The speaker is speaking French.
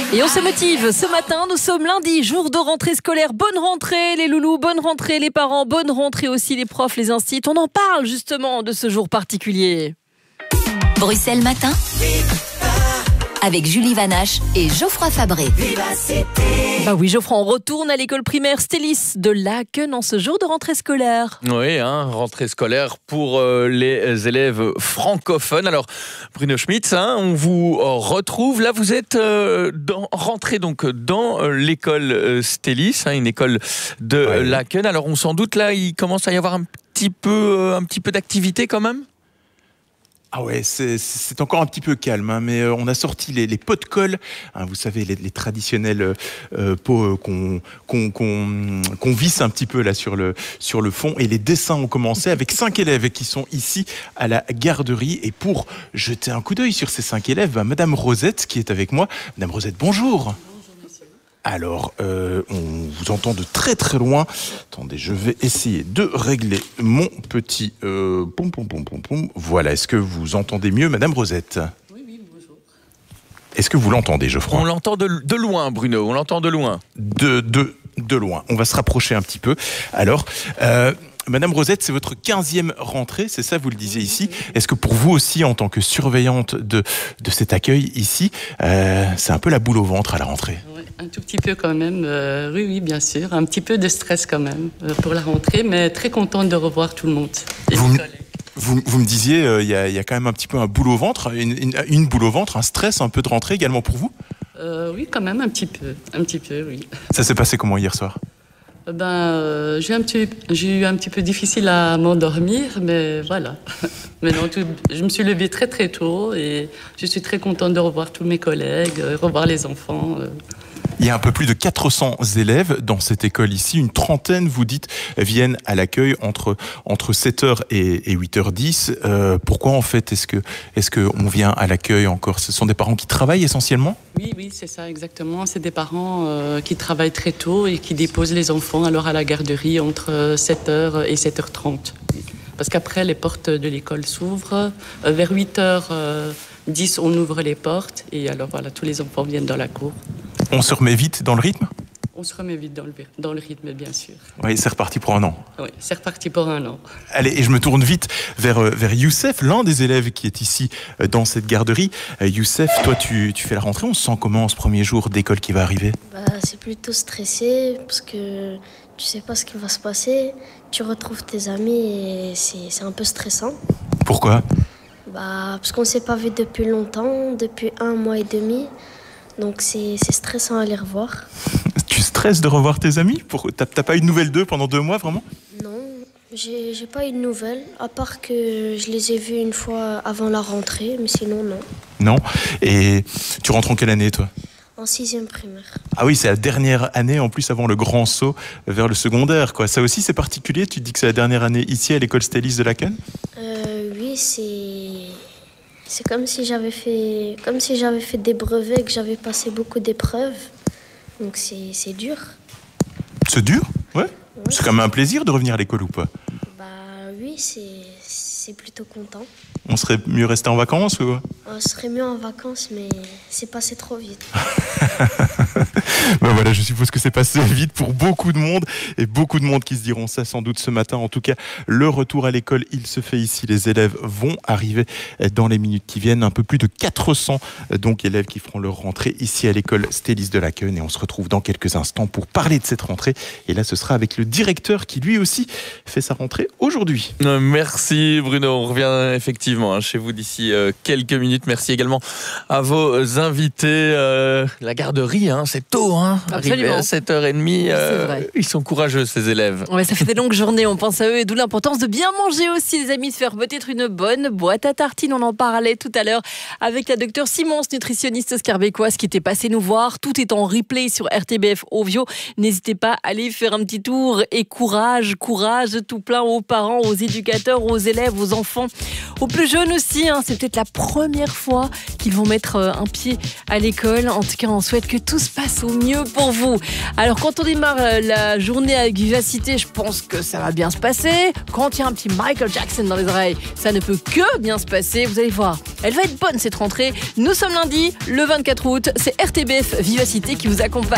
Et on se motive. Ce matin, nous sommes lundi, jour de rentrée scolaire. Bonne rentrée les loulous, bonne rentrée les parents, bonne rentrée aussi les profs, les instituts. On en parle justement de ce jour particulier. Bruxelles Matin avec Julie Vanache et Geoffroy Fabré. Bah oui, Geoffroy, on retourne à l'école primaire Stélis de Laken en ce jour de rentrée scolaire. Oui, rentrée scolaire pour les élèves francophones. Alors, Bruno Schmitz, on vous retrouve. Là, vous êtes rentré donc dans l'école Stélis, une école de Laken. Alors, on s'en doute, là, il commence à y avoir un petit peu d'activité quand même. Ah ouais, c'est encore un petit peu calme, mais on a sorti les pots de colle, vous savez, les traditionnels pots qu'on visse un petit peu là sur le fond, et les dessins ont commencé avec 5 élèves qui sont ici à la garderie. Et pour jeter un coup d'œil sur ces 5 élèves, Madame Rosette qui est avec moi. Madame Rosette, bonjour. Alors, on vous entend de très très loin. Attendez, je vais essayer de régler mon petit Voilà, est-ce que vous entendez mieux, Madame Rosette ? Oui, bonjour. Est-ce que vous l'entendez, Geoffroy ? On l'entend de loin, Bruno, on l'entend de loin. De loin. On va se rapprocher un petit peu. Alors, Madame Rosette, c'est votre 15e rentrée, c'est ça, vous le disiez ici. Est-ce que pour vous aussi, en tant que surveillante de cet accueil ici, c'est un peu la boule au ventre à la rentrée ? Ouais, un tout petit peu quand même, oui, bien sûr. Un petit peu de stress quand même pour la rentrée, mais très contente de revoir tout le monde. Vous me disiez, il y a quand même un petit peu un boule au ventre, une boule au ventre, un stress, un peu de rentrée également pour vous ? Oui, quand même, un petit peu, oui. Ça s'est passé comment hier soir ? J'ai eu un petit peu difficile à m'endormir, mais voilà. Maintenant, je me suis levée très très tôt et je suis très contente de revoir tous mes collègues, revoir les enfants. Il y a un peu plus de 400 élèves dans cette école ici. Une trentaine, vous dites, viennent à l'accueil entre 7h et 8h10. Pourquoi en fait est-ce que on vient à l'accueil encore ? Ce sont des parents qui travaillent essentiellement ? Oui, c'est ça exactement. C'est des parents qui travaillent très tôt et qui déposent les enfants alors à la garderie entre 7h et 7h30. Parce qu'après, les portes de l'école s'ouvrent. Vers 8h10, on ouvre les portes et alors voilà, tous les enfants viennent dans la cour. On se remet vite dans le rythme ? On se remet vite dans le rythme, bien sûr. Oui, c'est reparti pour un an. Oui, c'est reparti pour un an. Allez, et je me tourne vite vers Youssef, l'un des élèves qui est ici dans cette garderie. Youssef, toi, tu fais la rentrée. On se sent comment ce premier jour d'école qui va arriver ? C'est plutôt stressé parce que tu sais pas ce qui va se passer. Tu retrouves tes amis et c'est un peu stressant. Pourquoi ? Parce qu'on s'est pas vu depuis longtemps, depuis 1 mois et demi. Donc c'est stressant à les revoir. Tu stresses de revoir tes amis ? T'as pas eu de nouvelles d'eux pendant 2 mois, vraiment ? Non, j'ai pas eu de nouvelles, à part que je les ai vus une fois avant la rentrée, mais sinon non. Non ? Et tu rentres en quelle année, toi ? En 6e primaire. Ah oui, c'est la dernière année, en plus avant le grand saut vers le secondaire, quoi. Ça aussi, c'est particulier ? Tu te dis que c'est la dernière année ici à l'école Stélis de Laken ? Oui, c'est comme si j'avais fait des brevets, que j'avais passé beaucoup d'épreuves. Donc c'est dur. C'est dur ? Ouais. C'est quand même un plaisir de revenir à l'école ou pas ? Oui, c'est plutôt content. On serait mieux resté en vacances ou ? On serait mieux en vacances, mais c'est passé trop vite. Voilà, je suppose que c'est passé vite pour beaucoup de monde et beaucoup de monde qui se diront ça sans doute ce matin. En tout cas, le retour à l'école, il se fait ici. Les élèves vont arriver dans les minutes qui viennent. Un peu plus de 400 donc élèves qui feront leur rentrée ici à l'école Stélis de Laken. Et on se retrouve dans quelques instants pour parler de cette rentrée. Et là, ce sera avec le directeur qui lui aussi fait sa rentrée aujourd'hui. Merci Bruno, on revient effectivement chez vous d'ici quelques minutes. Merci également à vos invités. La garderie, c'est tôt, arrivé à 7h30. Ils sont courageux, ces élèves. Ouais, ça fait des longues journées, on pense à eux, et d'où l'importance de bien manger aussi, les amis, de faire peut-être une bonne boîte à tartines. On en parlait tout à l'heure avec la docteure Simons, nutritionniste scarbecoise, qui était passée nous voir. Tout est en replay sur RTBF Ovio. N'hésitez pas à aller faire un petit tour, et courage tout plein aux parents, aux éducateurs, aux élèves, aux enfants, aux plus jeunes aussi. C'est peut-être la première première fois qu'ils vont mettre un pied à l'école. En tout cas, on souhaite que tout se passe au mieux pour vous. Alors, quand on démarre la journée avec vivacité, je pense que ça va bien se passer. Quand il y a un petit Michael Jackson dans les oreilles, ça ne peut que bien se passer. Vous allez voir, elle va être bonne cette rentrée. Nous sommes lundi, le 24 août. C'est RTBF Vivacité qui vous accompagne.